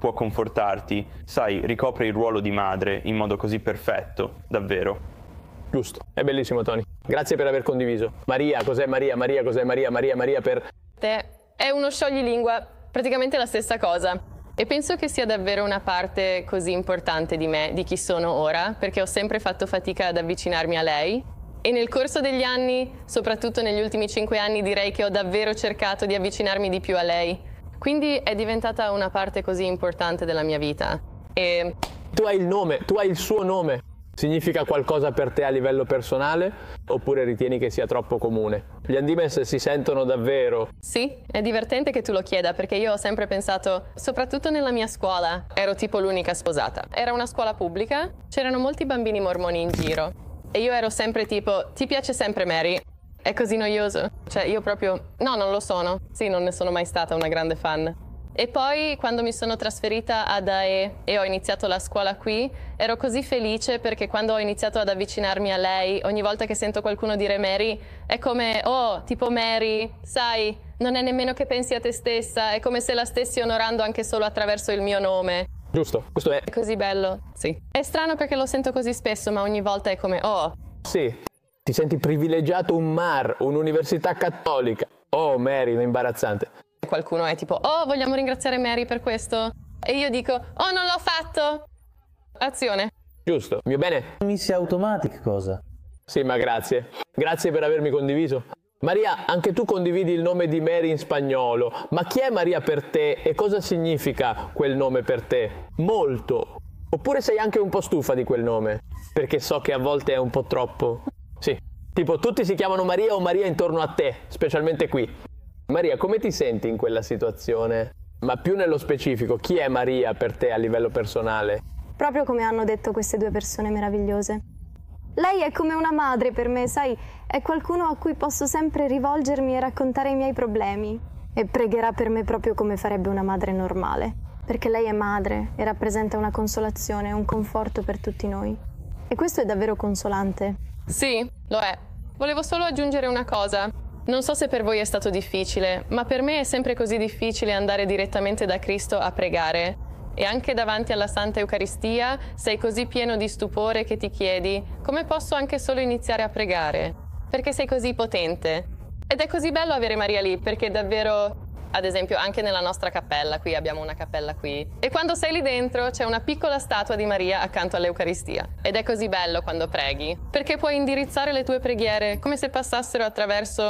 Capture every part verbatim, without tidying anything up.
può confortarti, sai, ricopre il ruolo di madre in modo così perfetto, davvero. Giusto, è bellissimo Tony. Grazie per aver condiviso. Maria, cos'è Maria? Maria, cos'è Maria? Maria, Maria per... Te è uno scioglilingua, praticamente la stessa cosa. E penso che sia davvero una parte così importante di me, di chi sono ora, perché ho sempre fatto fatica ad avvicinarmi a lei. E nel corso degli anni, soprattutto negli ultimi cinque anni, direi che ho davvero cercato di avvicinarmi di più a lei. Quindi è diventata una parte così importante della mia vita. E... Tu hai il nome, tu hai il suo nome. Significa qualcosa per te a livello personale oppure ritieni che sia troppo comune? Gli Andimes si sentono davvero? Sì, è divertente che tu lo chieda perché io ho sempre pensato, soprattutto nella mia scuola, ero tipo l'unica sposata. Era una scuola pubblica, c'erano molti bambini mormoni in giro e io ero sempre tipo, ti piace sempre Mary? È così noioso. Cioè io proprio, no, non lo sono. Sì, non ne sono mai stata una grande fan. E poi quando mi sono trasferita ad A E e ho iniziato la scuola qui, ero così felice perché quando ho iniziato ad avvicinarmi a lei, ogni volta che sento qualcuno dire Mary, è come, oh, tipo Mary, sai, non è nemmeno che pensi a te stessa, è come se la stessi onorando anche solo attraverso il mio nome. Giusto, questo è... È così bello, sì. È strano perché lo sento così spesso, ma ogni volta è come, oh. Sì, ti senti privilegiato un M A R, un'università cattolica. Oh, Mary, imbarazzante. Qualcuno è tipo, oh, vogliamo ringraziare Mary per questo? E io dico, oh, non l'ho fatto! Azione. Giusto, mio bene. Miss Automatic cosa? Sì, ma grazie. Grazie per avermi condiviso. Maria, anche tu condividi il nome di Mary in spagnolo, ma chi è Maria per te e cosa significa quel nome per te? Molto. Oppure sei anche un po' stufa di quel nome? Perché so che a volte è un po' troppo. Sì, tipo tutti si chiamano Maria o Maria intorno a te, specialmente qui. Maria, come ti senti in quella situazione? Ma più nello specifico, chi è Maria per te a livello personale? Proprio come hanno detto queste due persone meravigliose. Lei è come una madre per me, sai, è qualcuno a cui posso sempre rivolgermi e raccontare i miei problemi. E pregherà per me proprio come farebbe una madre normale. Perché lei è madre e rappresenta una consolazione, un conforto per tutti noi. E questo è davvero consolante. Sì, lo è. Volevo solo aggiungere una cosa. Non so se per voi è stato difficile, ma per me è sempre così difficile andare direttamente da Cristo a pregare. E anche davanti alla Santa Eucaristia sei così pieno di stupore che ti chiedi come posso anche solo iniziare a pregare? Perché sei così potente. Ed è così bello avere Maria lì, perché davvero, ad esempio, anche nella nostra cappella, qui abbiamo una cappella qui, e quando sei lì dentro c'è una piccola statua di Maria accanto all'Eucaristia. Ed è così bello quando preghi, perché puoi indirizzare le tue preghiere come se passassero attraverso...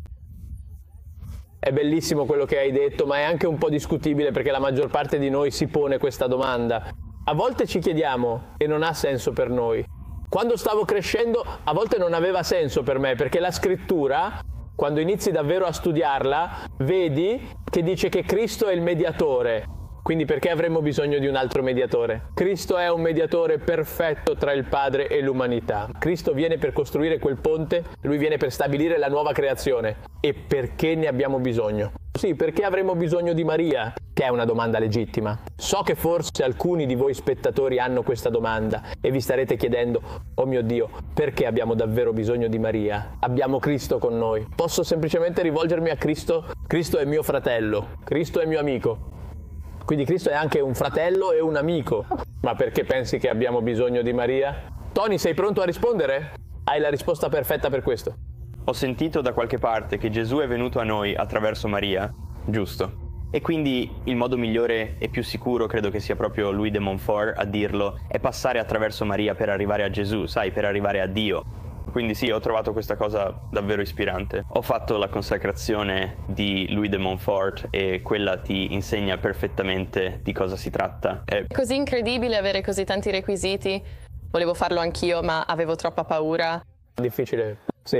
È bellissimo quello che hai detto, ma è anche un po' discutibile perché la maggior parte di noi si pone questa domanda. A volte ci chiediamo e non ha senso per noi. Quando stavo crescendo a volte non aveva senso per me perché la scrittura, quando inizi davvero a studiarla, vedi che dice che Cristo è il mediatore. Quindi perché avremmo bisogno di un altro mediatore? Cristo è un mediatore perfetto tra il Padre e l'umanità. Cristo viene per costruire quel ponte, Lui viene per stabilire la nuova creazione. E perché ne abbiamo bisogno? Sì, perché avremmo bisogno di Maria? Che è una domanda legittima. So che forse alcuni di voi spettatori hanno questa domanda e vi starete chiedendo, oh mio Dio, perché abbiamo davvero bisogno di Maria? Abbiamo Cristo con noi. Posso semplicemente rivolgermi a Cristo? Cristo è mio fratello, Cristo è mio amico. Quindi Cristo è anche un fratello e un amico. Ma perché pensi che abbiamo bisogno di Maria? Tony, sei pronto a rispondere? Hai la risposta perfetta per questo. Ho sentito da qualche parte che Gesù è venuto a noi attraverso Maria, giusto? E quindi il modo migliore e più sicuro, credo che sia proprio Louis de Montfort a dirlo, è passare attraverso Maria per arrivare a Gesù, sai, per arrivare a Dio. Quindi sì, ho trovato questa cosa davvero ispirante. Ho fatto la consacrazione di Louis de Montfort e quella ti insegna perfettamente di cosa si tratta. È così incredibile avere così tanti requisiti. Volevo farlo anch'io, ma avevo troppa paura. Difficile, sì.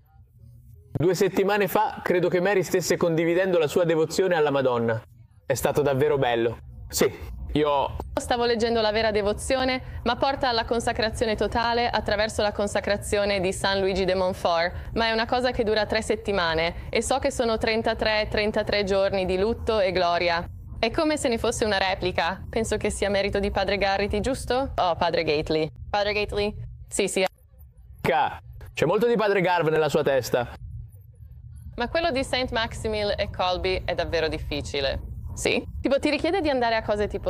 Due settimane fa credo che Mary stesse condividendo la sua devozione alla Madonna. È stato davvero bello. Sì. Io stavo leggendo la vera devozione, ma porta alla consacrazione totale attraverso la consacrazione di San Luigi de Montfort, ma è una cosa che dura tre settimane e so che sono trentatré trentatré giorni di lutto e gloria. È come se ne fosse una replica. Penso che sia merito di Padre Garrity, giusto? Oh, Padre Gately. Padre Gately? Sì, sì. C'è molto di Padre Garv nella sua testa. Ma quello di Saint Maximil e Colby è davvero difficile. Sì? Tipo, ti richiede di andare a cose tipo